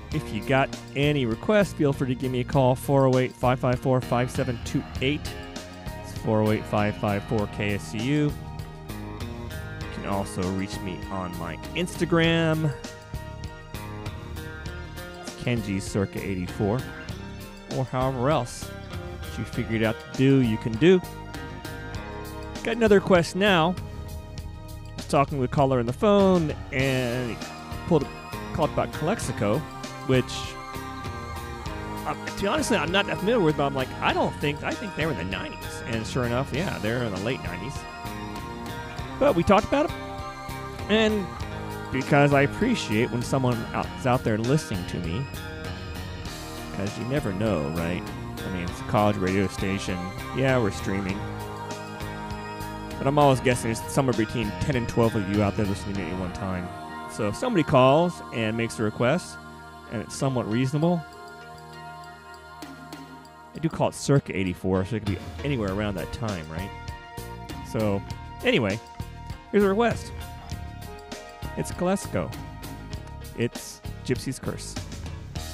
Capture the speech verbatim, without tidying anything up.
if you got any requests, feel free to give me a call, four oh eight, five five four, five seven two eight. It's four oh eight, five five four, K S C U. You can also reach me on my Instagram. It's Kenji Circa eighty-four. Or however else that you figured out to do, you can do. Got another request now. I was talking with a caller on the phone, and he pulled a call about Calexico, which, uh, to be honest, I'm not that familiar with, but I'm like, I don't think, I think they were in the nineties. And sure enough, yeah, they're in the late nineties. But we talked about it, and because I appreciate when someone out, is out there listening to me, because you never know, right? I mean, it's a college radio station. Yeah, we're streaming. But I'm always guessing there's somewhere between ten and twelve of you out there listening at any one time. So if somebody calls and makes a request, and it's somewhat reasonable, I do call it Circa eighty-four, so it could be anywhere around that time, right? So, anyway, here's a request. It's Calexico. It's Gypsy's Curse.